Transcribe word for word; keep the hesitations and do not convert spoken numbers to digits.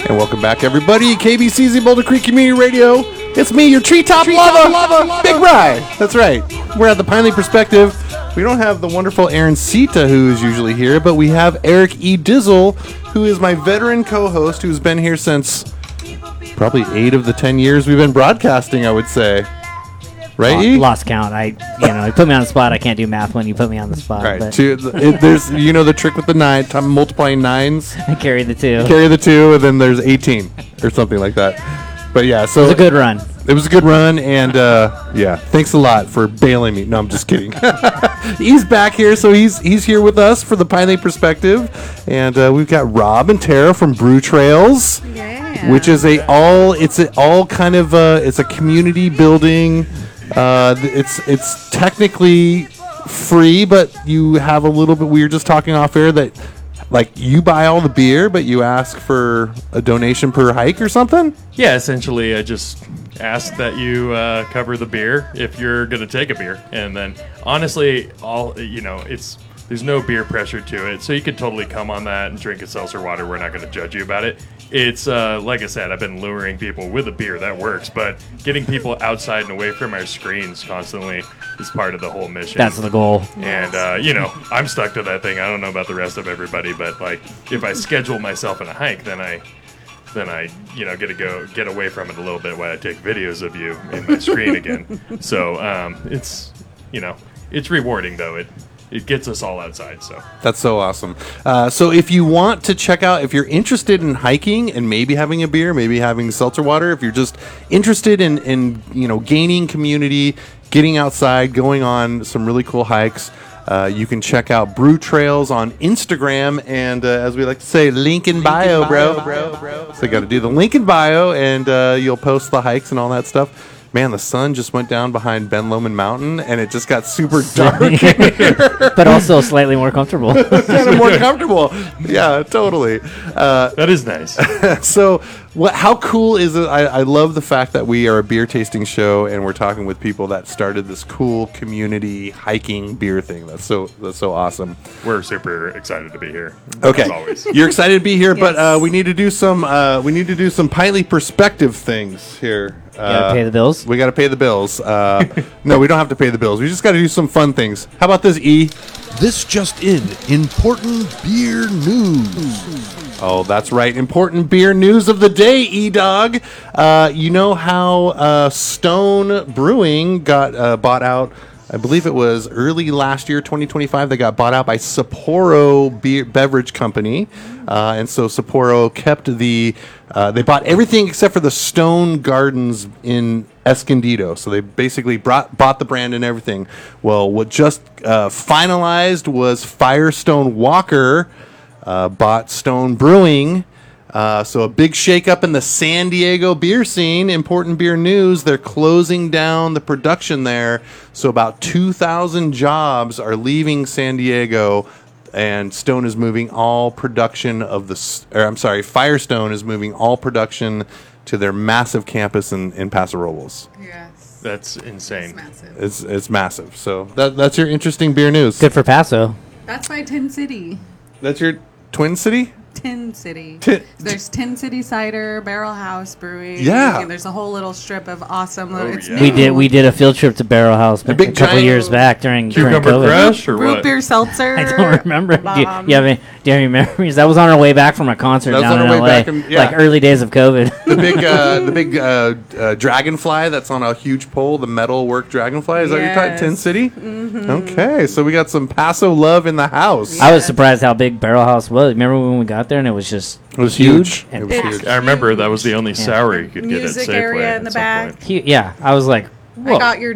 And welcome back, everybody. K B C Z Boulder Creek Community Radio. It's me, your treetop lover, lava, Big Rye. That's right. We're at the Pineley Perspective. We don't have the wonderful Aaron Sita, who is usually here, but we have Eric E. Dizzle, who is my veteran co-host, who's been here since probably eight of the ten years we've been broadcasting, I would say. Right, E? Lost count. I, you know, you put me on the spot. I can't do math when you put me on the spot. Right. But Two, it, there's, you know, the trick with the nine, time multiplying nines. I carry the two. Carry the two, and then there's eighteen or something like that. But yeah, so It was a good run. It was a good run, and uh, yeah, thanks a lot for bailing me. No, I'm just kidding. He's back here, so he's he's here with us for the Pineley Perspective, and uh, we've got Rob and Tara from Brew Trails, Yeah. which is a all it's a all kind of uh, it's a community building. Uh, th- it's it's technically free, but you have a little bit. We were just talking off air that like you buy all the beer, but you ask for a donation per hike or something. Yeah, essentially, I just ask that you uh, cover the beer if you're going to take a beer. And then, honestly, all you know, it's there's no beer pressure to it. So you could totally come on that and drink a seltzer water. We're not going to judge you about it. It's, uh, like I said, I've been luring people with a beer. That works. But getting people outside and away from our screens constantly is part of the whole mission. That's the goal. And, uh, you know, I'm stuck to that thing. I don't know about the rest of everybody. But, like, if I schedule myself in a hike, then I... then I, you know, get to go get away from it a little bit while I take videos of you in my screen again. So um, it's, you know, it's rewarding though. It it gets us all outside. So That's so awesome. Uh, so if you want to check out, if you're interested in hiking and maybe having a beer, maybe having seltzer water, if you're just interested in, in you know, gaining community, getting outside, going on some really cool hikes, Uh, you can check out Brew Trails on Instagram, and uh, as we like to say, link in bio, bro. So you got to do the link in bio, and uh, you'll post the hikes and all that stuff. Man, the sun just went down behind Ben Lomond Mountain, and it just got super dark in here. But also slightly more comfortable. Kind of more comfortable. Yeah, totally. Uh, that is nice. so what, how cool is it? I, I love the fact that we are a beer tasting show and we're talking with people that started this cool community hiking beer thing. That's so that's so awesome. We're super excited to be here. Okay, As always. You're excited to be here, but Yes. uh, we need to do some uh, we need to do some Pineley Perspective things here. Uh, Gotta pay the bills. We got to pay the bills. Uh, no, we don't have to pay the bills. We just got to do some fun things. How about this, E? This just in, important beer news. Oh, that's right. Important beer news of the day, E-Dog. Uh, you know how uh, Stone Brewing got uh, bought out, I believe it was early last year, twenty twenty-five. They got bought out by Sapporo Beer Beverage Company. Uh, and so Sapporo kept the, uh, they bought everything except for the Stone Gardens in Escondido. So they basically brought, bought the brand and everything. Well, what just uh, finalized was Firestone Walker uh, bought Stone Brewing. Uh, so a big shakeup in the San Diego beer scene. Important beer news. They're closing down the production there. So about two thousand jobs are leaving San Diego, and Stone is moving all production of the, s- or I'm sorry, Firestone is moving all production to their massive campus in, in Paso Robles. Yes. That's insane. It's massive. It's it's massive. So that that's your interesting beer news. Good for Paso. That's my Tin City. That's your Twin City? Tin City. Tin- There's Tin City Cider, Barrel House Brewing. Yeah. And there's a whole little strip of awesome. Oh, it's yeah. We new. did we did a field trip to Barrel House A a, big couple giant- years back during, during Cucumber COVID. Crush or Root what? beer seltzer. I don't remember. Do you, bomb. you have any, do you have any memories? That was on our way back from a concert That was down on in our way L A. back in- yeah. Like early days of COVID. The big, uh, the big uh, uh, dragonfly that's on a huge pole, the metal work dragonfly. Is that what you're talking? Yes. Tin City? Mm-hmm. Okay, so we got some Paso love in the house. I was surprised how big Barrel House was. Remember when we got there and it was just It was huge? huge. And It was Yeah. huge. I remember that was the only sour you could get at Music Safeway area in at the some back. point. hu- yeah, I was like, I whoa. got your